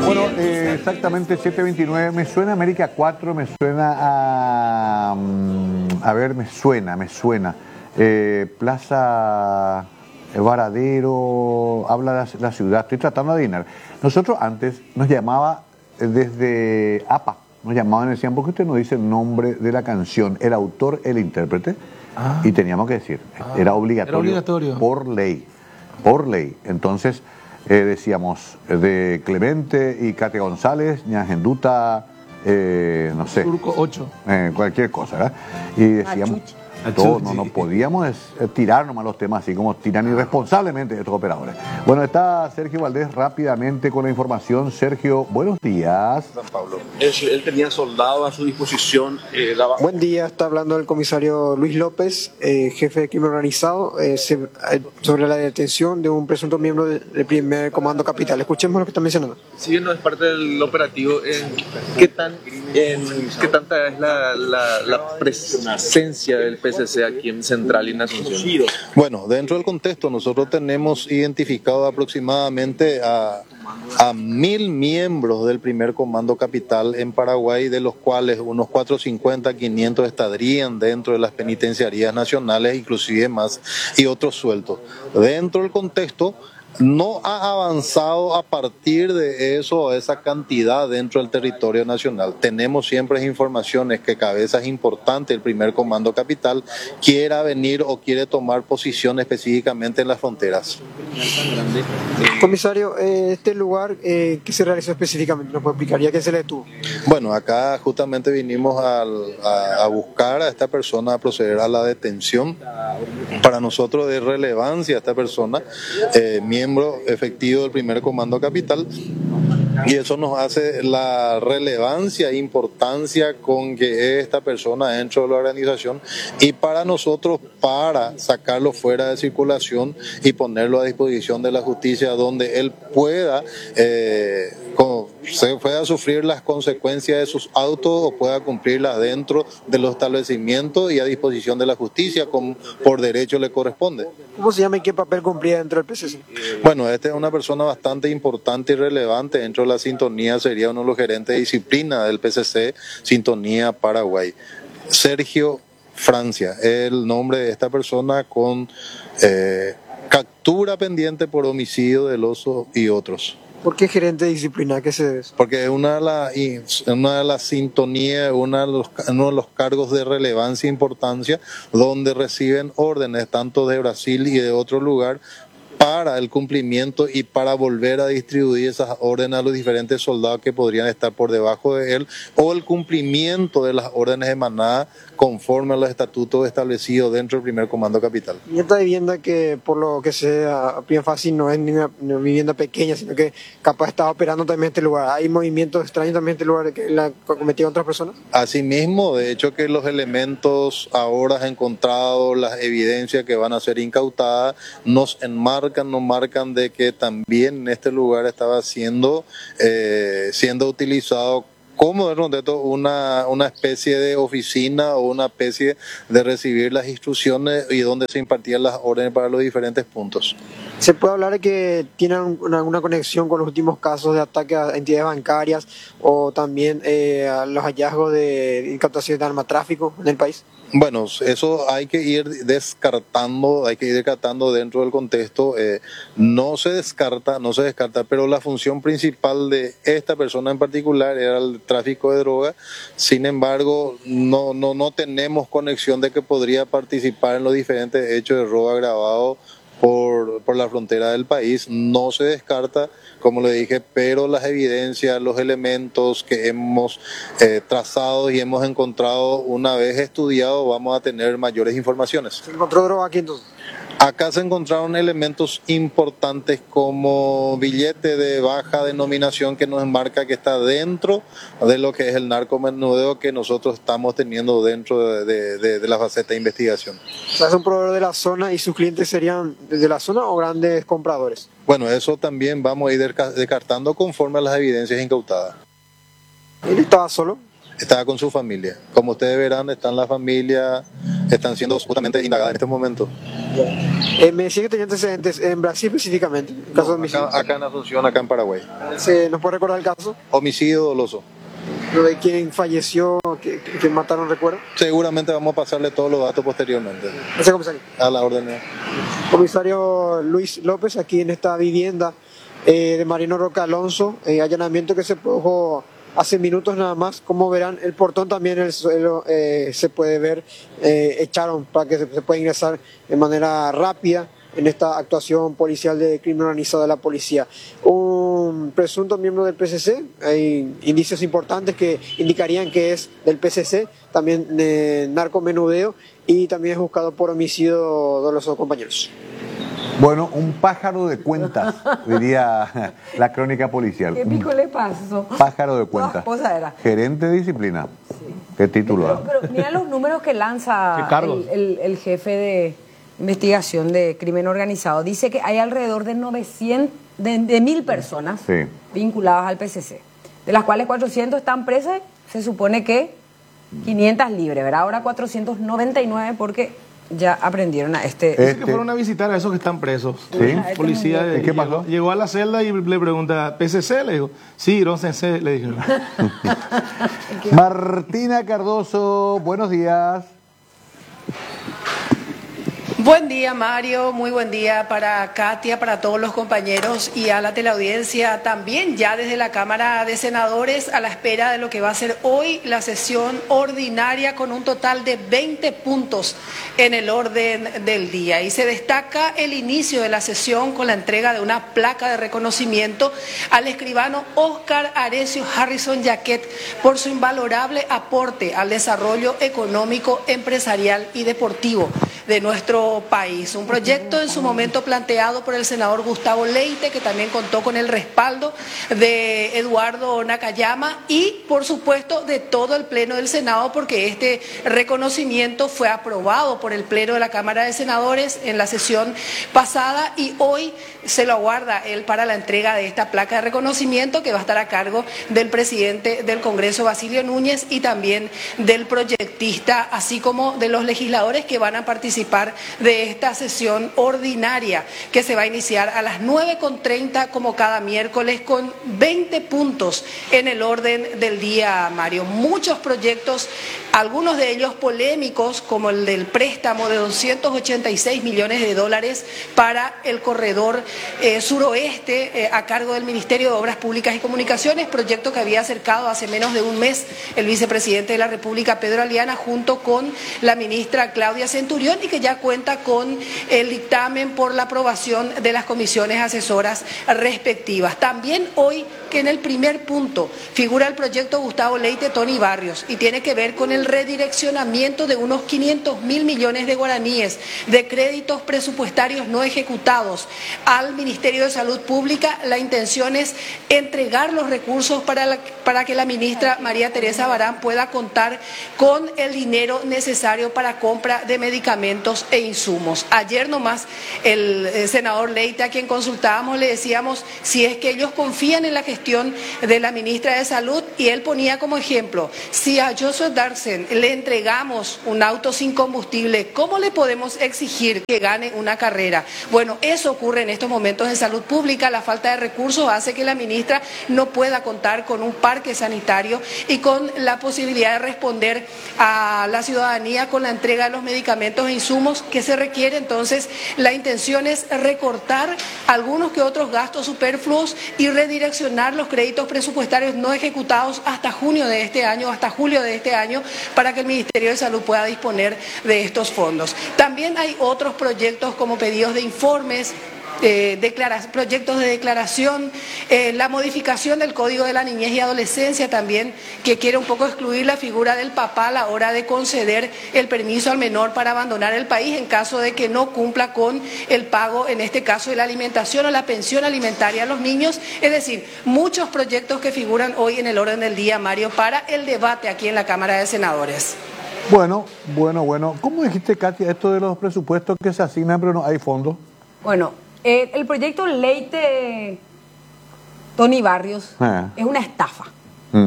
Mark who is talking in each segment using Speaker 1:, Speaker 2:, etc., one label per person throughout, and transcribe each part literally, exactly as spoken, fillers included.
Speaker 1: Bueno, eh, exactamente siete veintinueve. Me suena América cuatro, me suena a... mm, A ver, me suena, me suena. Eh, Plaza Varadero, habla la, la ciudad, estoy tratando de adivinar. Nosotros antes nos llamaba eh, desde A P A, nos llamaban y decían, ¿por qué usted no dice el nombre de la canción, el autor, el intérprete? Ah. Y teníamos que decir, ah, era obligatorio,
Speaker 2: era obligatorio
Speaker 1: por ley, por ley. Entonces eh, decíamos eh, de Clemente y Cate González, Ñajenduta, eh, no sé.
Speaker 2: Turco ocho.
Speaker 1: Eh, cualquier cosa, ¿verdad? Y decíamos... Todo, no, no podíamos tirar nomás los temas así como tiran irresponsablemente estos operadores. Bueno, está Sergio Valdés rápidamente con la información. Sergio, buenos días.
Speaker 3: San Pablo. Él, él tenía soldado a su disposición. Eh, la...
Speaker 4: Buen día, está hablando el comisario Luis López, eh, jefe de crimen organizado, eh, se, eh, sobre la detención de un presunto miembro del de primer comando capital. Escuchemos lo que está mencionando.
Speaker 3: Si bien no es parte del operativo, eh, ¿qué, tan, en, ¿qué tanta es la, la, la presencia del P C C aquí en Central y en Asunción?
Speaker 5: Bueno, dentro del contexto nosotros tenemos identificado aproximadamente a, a mil miembros del primer comando capital en Paraguay, de los cuales unos cuatrocientos cincuenta, quinientos estarían dentro de las penitenciarías nacionales, inclusive más, y otros sueltos. Dentro del contexto, no ha avanzado a partir de eso, esa cantidad dentro del territorio nacional. Tenemos siempre informaciones que cabezas importantes del primer comando capital quiera venir o quiere tomar posición específicamente en las fronteras.
Speaker 4: Comisario, eh, este lugar, eh, ¿qué se realizó específicamente? ¿Nos puede explicar? ¿Ya qué se le detuvo?
Speaker 5: Bueno, acá justamente vinimos al, a, a buscar a esta persona, a proceder a la detención. Para nosotros de relevancia esta persona, eh, miembro efectivo del primer comando capital, y eso nos hace la relevancia e importancia con que esta persona dentro de la organización, y para nosotros para sacarlo fuera de circulación y ponerlo a disposición de la justicia donde él pueda eh, con, se pueda sufrir las consecuencias de sus autos o pueda cumplirlas dentro de los establecimientos y a disposición de la justicia como por derecho le corresponde.
Speaker 4: ¿Cómo se llama y qué papel cumplía dentro del P C C?
Speaker 5: Bueno, esta es una persona bastante importante y relevante dentro de la sintonía, sería uno de los gerentes de disciplina del P C C, Sintonía Paraguay. Sergio Francia, el nombre de esta persona con eh, captura pendiente por homicidio del oso y otros.
Speaker 4: ¿Por qué gerente de disciplina? ¿Qué se debe?
Speaker 5: Porque una de las una de las sintonías, uno de los, uno de los cargos de relevancia e importancia, donde reciben órdenes tanto de Brasil y de otro lugar para el cumplimiento y para volver a distribuir esas órdenes a los diferentes soldados que podrían estar por debajo de él, o el cumplimiento de las órdenes emanadas conforme a los estatutos establecidos dentro del primer comando capital.
Speaker 4: Y esta vivienda, que por lo que sea bien fácil, no es ni una, una vivienda pequeña, sino que capaz está operando también en este lugar. ¿Hay movimientos extraños también en este lugar que la cometían otras personas?
Speaker 5: Asimismo, de hecho que los elementos ahora encontrados, las evidencias que van a ser incautadas, nos enmarcan, nos marcan de que también en este lugar estaba siendo, eh, siendo utilizado como una, una especie de oficina o una especie de recibir las instrucciones y donde se impartían las órdenes para los diferentes puntos.
Speaker 4: ¿Se puede hablar de que tienen alguna conexión con los últimos casos de ataque a entidades bancarias o también eh, a los hallazgos de incautación de narcotráfico en el país?
Speaker 5: Bueno, eso hay que ir descartando, hay que ir descartando dentro del contexto. Eh, no se descarta, no se descarta, pero la función principal de esta persona en particular era el tráfico de droga. Sin embargo, no, no, no tenemos conexión de que podría participar en los diferentes hechos de robo agravado por, por la frontera del país. No se descarta, como le dije, pero las evidencias, los elementos que hemos eh, trazado y hemos encontrado, una vez estudiado, vamos a tener mayores informaciones.
Speaker 4: ¿Se encontró droga aquí entonces?
Speaker 5: Acá se encontraron elementos importantes como billete de baja denominación que nos enmarca que está dentro de lo que es el narcomenudeo que nosotros estamos teniendo dentro de, de, de, de la faceta de investigación.
Speaker 4: O sea, es un proveedor de la zona y sus clientes serían de la zona o grandes compradores.
Speaker 5: Bueno, eso también vamos a ir descartando conforme a las evidencias incautadas.
Speaker 4: ¿Él estaba solo?
Speaker 5: Estaba con su familia. Como ustedes verán, están la familia están siendo justamente indagadas en este momento.
Speaker 4: Eh, me decía que tenía antecedentes en Brasil específicamente, el caso de homicidio.
Speaker 5: Acá, acá en Asunción, acá en Paraguay.
Speaker 4: ¿Se nos puede recordar el caso?
Speaker 5: Homicidio doloso.
Speaker 4: Lo de quién falleció, que, que mataron, recuerdo.
Speaker 5: Seguramente vamos a pasarle todos los datos posteriormente.
Speaker 4: Gracias, comisario.
Speaker 5: A la orden.
Speaker 4: Comisario Luis López, aquí en esta vivienda eh, de Marino Roca Alonso, eh, allanamiento que se produjo hace minutos nada más. Como verán, el portón también en el suelo eh, se puede ver, eh, echaron para que se, se pueda ingresar de manera rápida en esta actuación policial de crimen organizado de la policía. Un presunto miembro del P C C, hay indicios importantes que indicarían que es del P C C, también de narcomenudeo, y también es buscado por homicidio doloso, compañeros.
Speaker 1: Bueno, un pájaro de cuentas, diría la crónica policial.
Speaker 2: ¿Qué pico le pasó?
Speaker 1: Pájaro de cuentas.
Speaker 2: Toda esposa era.
Speaker 1: Gerente de disciplina. Sí. ¿Qué título?
Speaker 2: Pero, pero mira los números que lanza el, el, el jefe de investigación de crimen organizado. Dice que hay alrededor de novecientos, de, de mil personas sí. vinculadas al P C C, de las cuales cuatrocientos están presas, se supone que quinientos libres, ¿verdad? Ahora cuatrocientos noventa y nueve porque ya aprendieron a este...
Speaker 6: Dice que fueron a visitar a esos que están presos.
Speaker 1: ¿Sí?
Speaker 6: Policía.
Speaker 1: ¿Y qué pasó?
Speaker 6: Llegó, llegó a la celda y le pregunta, ¿P C C? Le dijo, sí, no sé, le dijeron.
Speaker 1: Martina Cardoso, buenos días.
Speaker 7: Buen día, Mario, muy buen día para Katia, para todos los compañeros y a la teleaudiencia también, ya desde la Cámara de Senadores a la espera de lo que va a ser hoy la sesión ordinaria con un total de veinte puntos en el orden del día. Y se destaca el inicio de la sesión con la entrega de una placa de reconocimiento al escribano Oscar Arecio Harrison Jaquet por su invalorable aporte al desarrollo económico, empresarial y deportivo de nuestro país. Un proyecto en su momento planteado por el senador Gustavo Leite, que también contó con el respaldo de Eduardo Nakayama y, por supuesto, de todo el Pleno del Senado, porque este reconocimiento fue aprobado por el Pleno de la Cámara de Senadores en la sesión pasada y hoy se lo aguarda él para la entrega de esta placa de reconocimiento que va a estar a cargo del presidente del Congreso, Basilio Núñez, y también del proyectista, así como de los legisladores que van a participar de esta sesión ordinaria que se va a iniciar a las nueve con treinta como cada miércoles con veinte puntos en el orden del día, Mario. Muchos proyectos, algunos de ellos polémicos, como el del préstamo de doscientos ochenta y seis millones de dólares para el corredor eh, suroeste eh, a cargo del Ministerio de Obras Públicas y Comunicaciones, proyecto que había acercado hace menos de un mes el vicepresidente de la República, Pedro Aliana, junto con la ministra Claudia Centurión, y que ya cuenta con el dictamen por la aprobación de las comisiones asesoras respectivas. También hoy, que en el primer punto figura el proyecto Gustavo Leite Tony Barrios y tiene que ver con el redireccionamiento de unos quinientos mil millones de guaraníes de créditos presupuestarios no ejecutados al Ministerio de Salud Pública. La intención es entregar los recursos para, la, para que la ministra María Teresa Barán pueda contar con el dinero necesario para compra de medicamentos e insumos. Ayer nomás el, el senador Leite, a quien consultábamos, le decíamos si es que ellos confían en la gestión de la ministra de Salud, y él ponía como ejemplo, si a Joshua Darsen le entregamos un auto sin combustible, ¿cómo le podemos exigir que gane una carrera? Bueno, eso ocurre en estos momentos en salud pública. La falta de recursos hace que la ministra no pueda contar con un parque sanitario y con la posibilidad de responder a la ciudadanía con la entrega de los medicamentos e insumos que se requiere. Entonces, la intención es recortar algunos que otros gastos superfluos y redireccionar los créditos presupuestarios no ejecutados hasta junio de este año, hasta julio de este año, para que el Ministerio de Salud pueda disponer de estos fondos. También hay otros proyectos como pedidos de informes, Eh, declara, proyectos de declaración, eh, la modificación del Código de la Niñez y Adolescencia también, que quiere un poco excluir la figura del papá a la hora de conceder el permiso al menor para abandonar el país en caso de que no cumpla con el pago, en este caso de la alimentación o la pensión alimentaria a los niños. Es decir, muchos proyectos que figuran hoy en el orden del día, Mario, para el debate aquí en la Cámara de Senadores.
Speaker 1: Bueno, bueno, bueno. ¿Cómo dijiste, Katia, esto de los presupuestos que se asignan pero no hay fondos?
Speaker 2: Bueno, Eh, el proyecto Leite Tony Barrios
Speaker 1: ah.
Speaker 2: es una estafa.
Speaker 1: Mm.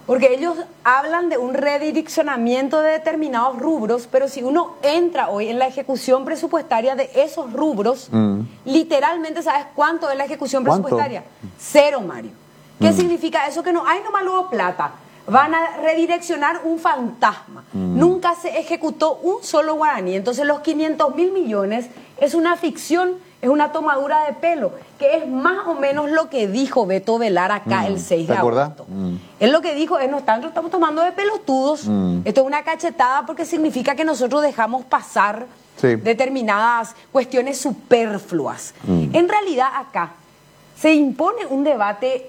Speaker 2: Porque ellos hablan de un redireccionamiento de determinados rubros, pero si uno entra hoy en la ejecución presupuestaria de esos rubros, mm. literalmente, ¿sabes cuánto es la ejecución
Speaker 1: ¿Cuánto?
Speaker 2: presupuestaria? Cero, Mario. ¿Qué mm. significa eso? Que no hay nomás luego plata. Van a redireccionar un fantasma. Mm. Nunca se ejecutó un solo guaraní. Entonces los quinientos mil millones es una ficción, es una tomadura de pelo, que es más o menos lo que dijo Beto Velar acá mm. el seis de agosto. Mm. Él lo que dijo es, no están, estamos tomando de pelotudos. Mm. Esto es una cachetada porque significa que nosotros dejamos pasar sí. determinadas cuestiones superfluas. Mm. En realidad acá se impone un debate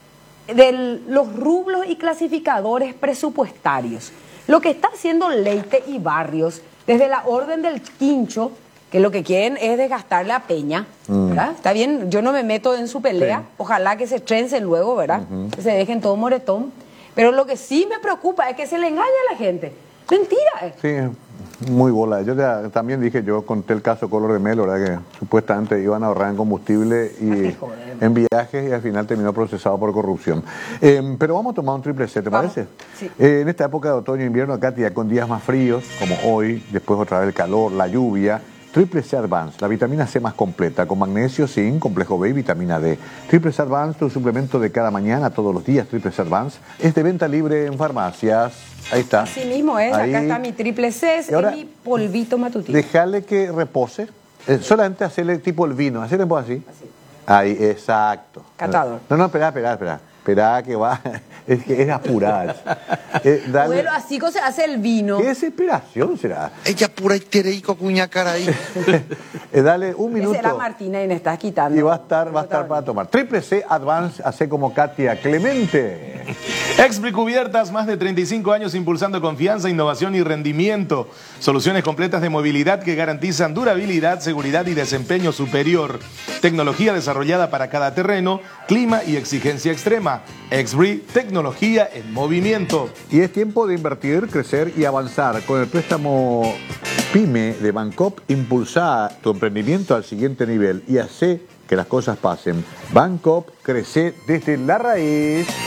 Speaker 2: de los rublos y clasificadores presupuestarios. Lo que está haciendo Leite y Barrios desde la orden del quincho, que lo que quieren es desgastarle a Peña, mm. ¿verdad? Está bien, yo no me meto en su pelea, sí. ojalá que se trencen luego, ¿verdad? Uh-huh. Que se dejen todo moretón. Pero lo que sí me preocupa es que se le engaña a la gente. Mentira.
Speaker 1: Sí, muy bola. Yo ya, también dije, yo conté el caso Color de Melo, ¿verdad? Que supuestamente iban a ahorrar en combustible y en viajes y al final terminó procesado por corrupción. Eh, pero vamos a tomar un triple C, ¿te vamos. parece?
Speaker 2: Sí.
Speaker 1: Eh, en esta época de otoño e invierno, acá ya con días más fríos, como hoy, después otra vez el calor, la lluvia. Triple C Advance, la vitamina C más completa, con magnesio, zinc, complejo B y vitamina D. Triple C Advance, tu suplemento de cada mañana, todos los días. Triple C Advance es de venta libre en farmacias. Ahí está.
Speaker 2: Así mismo es, Ahí. acá está mi Triple C, es mi polvito matutino.
Speaker 1: Dejarle que repose, eh, solamente hacerle tipo el vino, hacerle un así. así. Ahí, exacto.
Speaker 2: Catador.
Speaker 1: No, no, espera, espera, espera. Espera que va, es que es apurar.
Speaker 2: Eh, bueno, así que se hace el vino.
Speaker 1: ¿Qué desesperación será?
Speaker 8: Ella pura histerico cuña cara ahí.
Speaker 1: eh, dale un minuto.
Speaker 2: Esa era Martina y me estás quitando.
Speaker 1: Y va a estar, va a estar para tomar. Triple C Advance, hace como Katia Clemente.
Speaker 6: Expri Cubiertas, más de treinta y cinco años impulsando confianza, innovación y rendimiento. Soluciones completas de movilidad que garantizan durabilidad, seguridad y desempeño superior. Tecnología desarrollada para cada terreno, clima y exigencia extrema. Expri, tecnología en movimiento.
Speaker 1: Y es tiempo de invertir, crecer y avanzar. Con el préstamo PYME de Bancop, impulsa tu emprendimiento al siguiente nivel y hace que las cosas pasen. Bancop, crece desde la raíz.